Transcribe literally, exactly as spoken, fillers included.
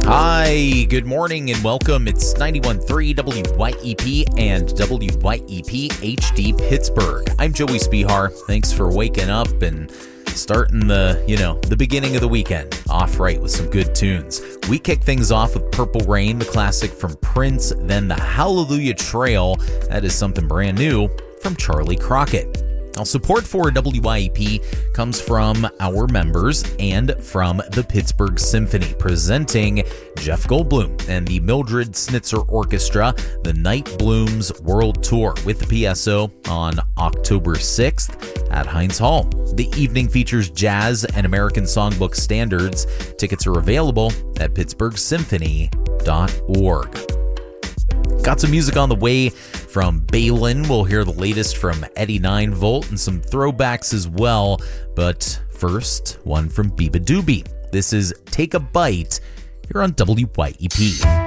Hi, good morning and welcome. It's ninety-one point three W Y E P and W Y E P H D Pittsburgh. I'm Joey Spihar. Thanks for waking up and starting the, you know, the beginning of the weekend off right with some good tunes. We kick things off with Purple Rain, the classic from Prince, then the Hallelujah Trail. That is something brand new from Charlie Crockett. Now, support for W Y E P comes from our members and from the Pittsburgh Symphony, presenting Jeff Goldblum and the Mildred Snitzer Orchestra, the Night Blooms World Tour with the P S O on October sixth at Heinz Hall. The evening features jazz and American Songbook standards. Tickets are available at pittsburgh symphony dot org. Got some music on the way from Balin. We'll hear the latest from Eddie nine volt and some throwbacks as well. But first, one from Biba Doobie. This is Take a Bite here on W Y E P.